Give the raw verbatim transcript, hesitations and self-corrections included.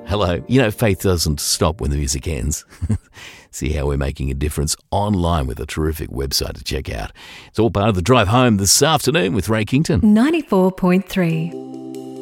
Hello. You know, faith doesn't stop when the music ends. See how we're making a difference online with a terrific website to check out. It's all part of the drive home this afternoon with Ray Kington. ninety-four point three